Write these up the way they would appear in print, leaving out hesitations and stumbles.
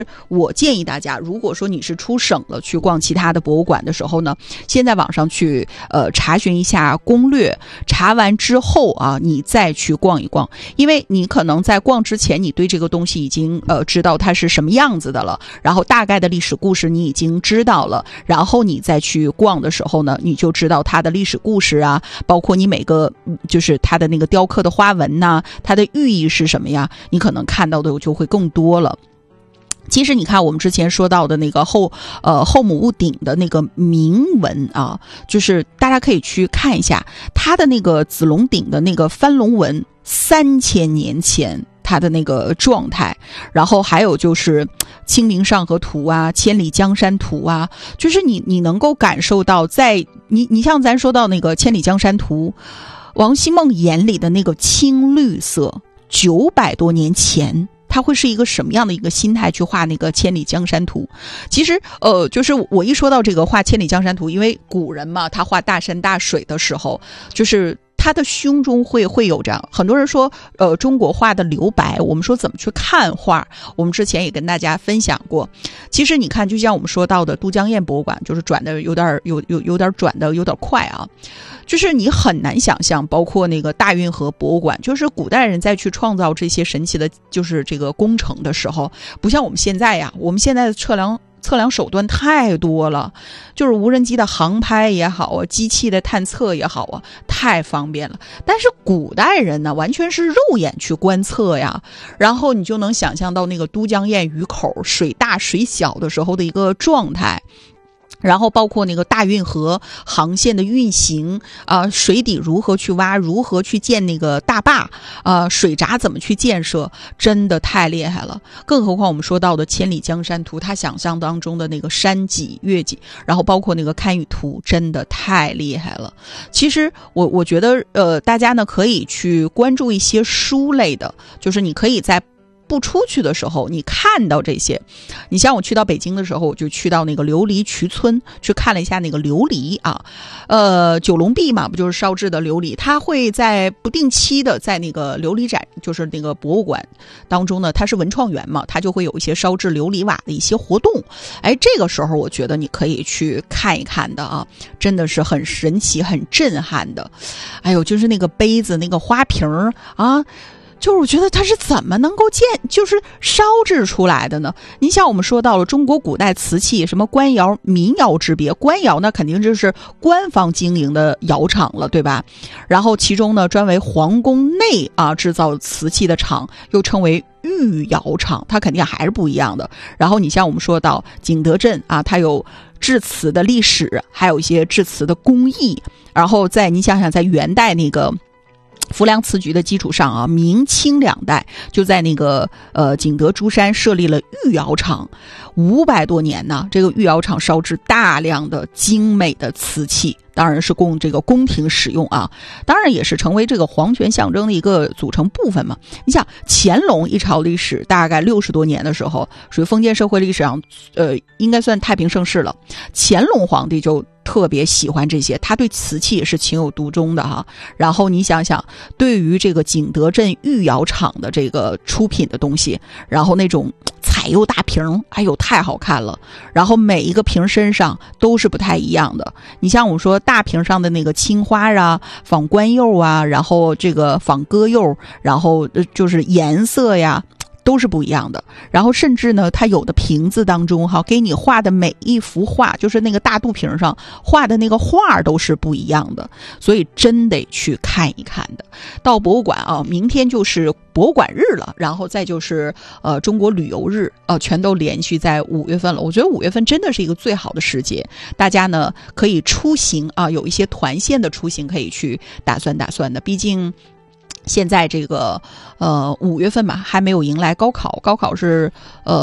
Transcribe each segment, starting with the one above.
我建议大家，如果说你是出省了去逛其他的博物馆的时候呢，先在网上去查询一下攻略，查完之后啊，你再去逛一逛，因为你可能在逛之前，你对这个东西已经知道它是什么样子的了，然后大概的历史故事你已经知道了，然后你再去逛的时候呢，你就知道它的历史故事啊，包括你每个就是它的那个雕刻的花纹呐，它的寓意是什么呀，你可能看到的就会更多了。其实你看我们之前说到的那个后母屋顶的那个铭文啊，就是大家可以去看一下它的那个子龙顶的那个翻龙纹3000年前它的那个状态，然后还有就是清明上河图啊，千里江山图啊，就是你能够感受到在你像咱说到那个千里江山图，王希孟眼里的那个青绿色，900多年前他会是一个什么样的一个心态去画那个千里江山图。其实就是我一说到这个画千里江山图，因为古人嘛，他画大山大水的时候，就是他的胸中会有这样，很多人说中国画的留白，我们说怎么去看画，我们之前也跟大家分享过。其实你看，就像我们说到的都江堰博物馆，就是转的有点转的有点快啊，就是你很难想象，包括那个大运河博物馆，就是古代人在去创造这些神奇的就是这个工程的时候，不像我们现在呀，我们现在的测量手段太多了，就是无人机的航拍也好啊，机器的探测也好啊，太方便了。但是古代人呢，完全是肉眼去观测呀，然后你就能想象到那个都江堰鱼口水大水小的时候的一个状态。然后包括那个大运河航线的运行啊，水底如何去挖，如何去建那个大坝啊，水闸怎么去建设，真的太厉害了。更何况我们说到的千里江山图，它想象当中的那个山脊月脊，然后包括那个堪舆图，真的太厉害了。其实我觉得大家呢可以去关注一些书类的，就是你可以在不出去的时候你看到这些。你像我去到北京的时候，我就去到那个琉璃渠村去看了一下那个琉璃啊，九龙壁嘛，不就是烧制的琉璃，它会在不定期的在那个琉璃展，就是那个博物馆当中呢，它是文创园嘛，它就会有一些烧制琉璃瓦的一些活动。哎，这个时候我觉得你可以去看一看的啊，真的是很神奇很震撼的。哎呦，就是那个杯子那个花瓶啊，就是我觉得它是怎么能够就是烧制出来的呢？你像我们说到了中国古代瓷器，什么官窑民窑之别，官窑呢肯定就是官方经营的窑厂了，对吧？然后其中呢专为皇宫内啊制造瓷器的厂又称为御窑厂，它肯定还是不一样的。然后你像我们说到景德镇啊，它有制瓷的历史，还有一些制瓷的工艺。然后你想想在元代那个浮梁瓷局的基础上啊，明清两代就在那个景德珠山设立了御窑厂，500多年呢，这个御窑厂烧制大量的精美的瓷器，当然是供这个宫廷使用啊，当然也是成为这个皇权象征的一个组成部分嘛。你想乾隆一朝历史大概60多年的时候，属于封建社会历史上应该算太平盛世了，乾隆皇帝就特别喜欢这些，他对瓷器也是情有独钟的哈。然后你想想，对于这个景德镇御窑厂的这个出品的东西，然后那种彩釉大瓶，哎呦太好看了，然后每一个瓶身上都是不太一样的。你像我们说大瓶上的那个青花啊，仿官釉啊，然后这个仿鸽釉，然后就是颜色呀都是不一样的。然后甚至呢，它有的瓶子当中哈，给你画的每一幅画，就是那个大肚瓶上画的那个画都是不一样的，所以真得去看一看的。到博物馆啊，明天就是博物馆日了，然后再就是中国旅游日全都连续在5月份了。我觉得5月份真的是一个最好的时节，大家呢可以出行啊，有一些团线的出行可以去打算的，毕竟现在这个5月份吧，还没有迎来高考，高考是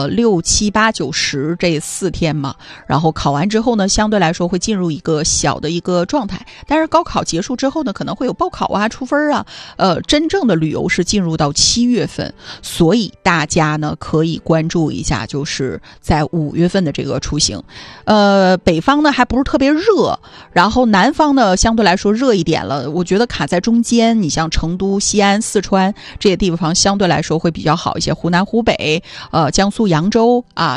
6、7、8、9、10这4天嘛，然后考完之后呢，相对来说会进入一个小的一个状态，但是高考结束之后呢，可能会有报考啊、出分啊，真正的旅游是进入到7月份，所以大家呢可以关注一下，就是在5月份的这个出行。北方呢还不是特别热，然后南方呢相对来说热一点了，我觉得卡在中间，你像成都、 西安、四川这些地方相对来说会比较好一些，湖南、湖北、江苏扬州啊。